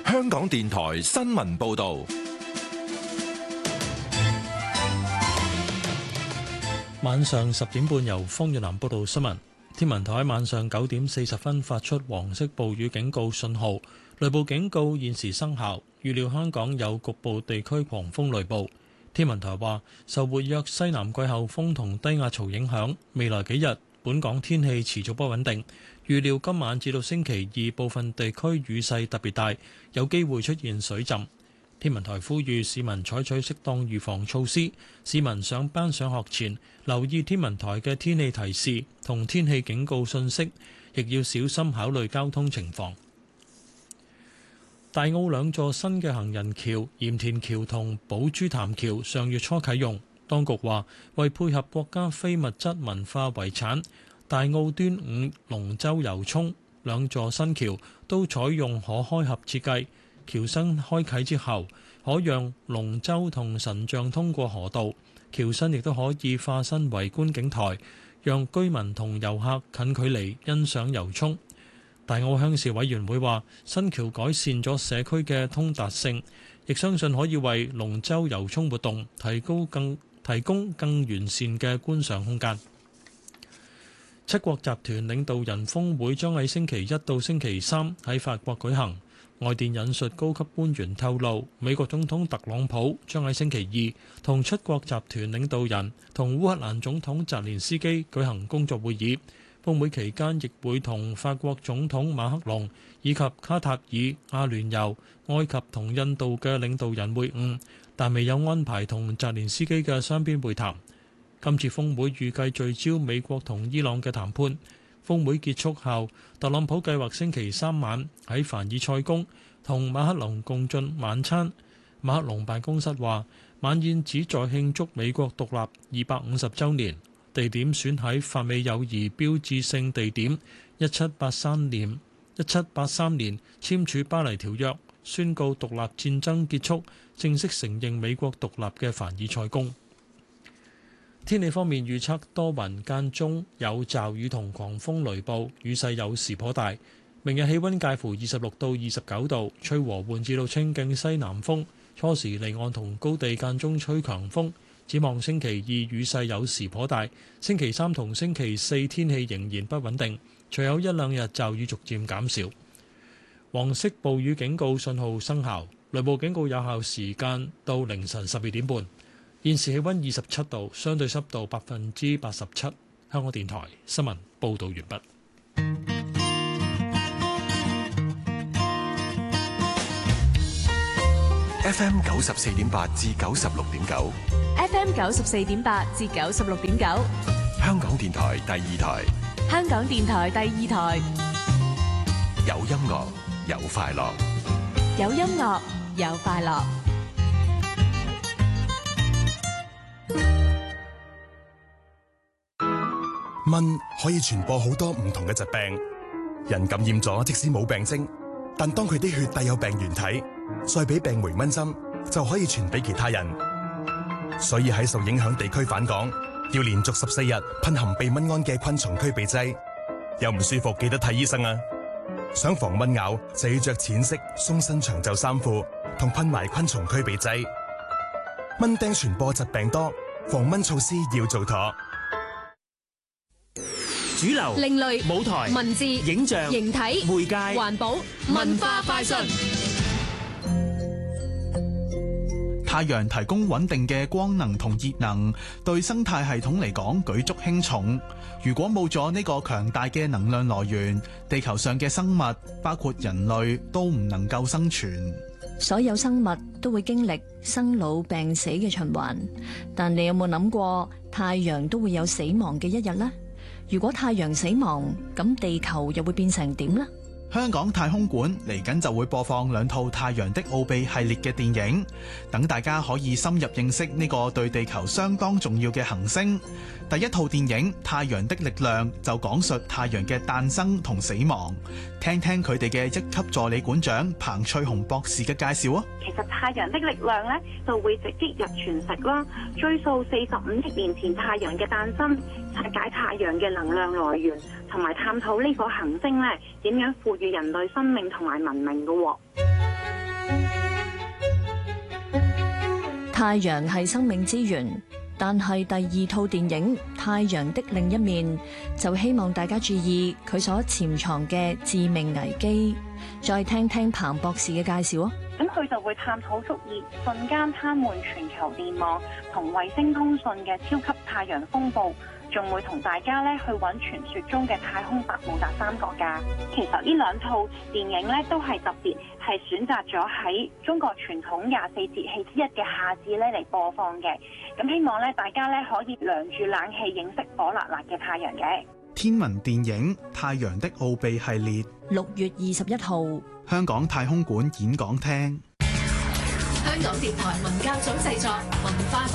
香港電台新聞報道。 晚上10點半由方月南報道新聞。天文台喺晚上9點40分發出黃色暴雨警告信號，雷暴警告現時生效，預料香港有局部地區狂風雷暴。天文台話，受活躍西南季候風同低壓槽影響，未來幾日本港天氣持續不穩定，預料今晚至到星期二部分地區雨勢特別大，有機會出現水浸。天文台呼籲市民採取適當預防措施，市民上班上學前留意天文台嘅天氣提示同天氣警告信息，亦要小心考慮交通情況。大澳兩座新嘅行人橋鹽田橋同寶珠潭橋上月初啟用，當局話為配合國家非物質文化遺產大澳端午龍舟遊涌，兩座新橋都採用可開合設計。橋身開啟之後，可讓龍舟同神像通過河道，橋身亦都可以化身為觀景台，讓居民同遊客近距離欣賞遊涌。大澳鄉事委員會話，新橋改善咗社區嘅通達性，亦相信可以為龍舟遊涌活動提供更完善嘅觀賞空間。七國集團領導人峰會將喺星期一到星期三喺法國舉行。外電引述高級官員透露，美國總統特朗普將喺星期二同七國集團領導人同烏克蘭總統澤連斯基舉行工作會議。峰會期間亦會同法國總統馬克龍以及卡塔爾、阿聯酋、埃及同印度嘅領導人會晤，但未有安排同澤連斯基嘅雙邊會談。今次峰會預計聚焦美國同伊朗嘅談判。峰會結束後，特朗普計劃星期三晚喺凡爾賽宮同馬克龍共進晚餐。馬克龍辦公室話，晚宴旨在慶祝美國獨立250週年，地點選喺法美友誼標誌性地點1783年簽署巴黎條約，宣告獨立戰爭結束，正式承認美國獨立嘅凡爾賽宮。天氣方面預測多雲間中有驟雨同狂風雷暴，雨勢有時頗大。明日氣溫介乎26到29度，吹和緩至到清勁西南風，初時離岸同高地間中吹強風。展望星期二雨勢有時頗大，星期三同星期四天氣仍然不穩定，隨後一兩日驟雨逐漸減少。黃色暴雨警告信號生效，雷暴警告有效時間到凌晨12點半。現時氣溫27度，相對濕度87%。香港電台新聞報道完畢。 FM 94.8至96.9 ，FM 94.8至96.9， 香港電台第二台， 香港電台第二台， 有音樂有快樂， 有音樂有快樂。 蚊可以傳播好多唔同嘅疾病，人感染咗即使冇病徵，但當佢啲血帶有病原體，再俾病媒蚊針，就可以傳俾其他人。所以喺受影響地區返港，要連續14日噴含避蚊胺嘅昆蟲驅避劑。有唔舒服記得睇醫生啊！想防蚊咬就要着淺色鬆身長袖衫褲，同噴埋昆蟲驅避劑。蚊叮傳播疾病多，防蚊措施要做妥。 主流、 另類、 舞台、 文字、 影像、 形體、 媒介、 環保、文化快訊。 太陽提供穩定嘅光能同熱能，對生態系統嚟講舉足輕重。如果冇咗呢個強大嘅能量來源，地球上嘅生物，包括人類，都唔能夠生存。 所有生物都會經歷生老病死嘅循環，但你有冇諗過，太陽都會有死亡嘅一日呢？如果太陽死亡，咁地球又會變成點呢？ 香港太空館嚟緊就會播放2套《太陽的奧秘》系列嘅電影，等大家可以深入認識呢個對地球相當重要嘅行星。第一套電影《太陽的力量》就講述太陽嘅誕生同死亡，聽聽佢哋嘅1級助理館長彭翠紅博士嘅介紹啊！ 其實太陽的力量咧就會直擊日全食啦，追溯45億年前太陽嘅誕生，拆解太陽嘅能量來源，同埋探討呢個行星咧點樣賦予人類生命同埋文明嘅。 太陽係生命之源，但係第二套電影《太陽的另一面》就希望大家注意佢所潛藏嘅致命危機。再聽聽彭博士嘅介紹啊！ 咁佢就會探討足以瞬間癱瘓全球電網同衛星通訊嘅超級太陽風暴，仲會同大家咧去揾傳說中嘅太空百慕達三角㗎。其實呢兩套電影咧都係特別係選擇咗喺中國傳統24節氣之一嘅夏至咧嚟播放嘅。咁希望咧大家咧可以涼住冷氣，認識火辣辣嘅太陽嘅。 天文電影《太陽的奧秘》系列 6月21號， 香港太空館演講廳。 香港電台文教組製作，文化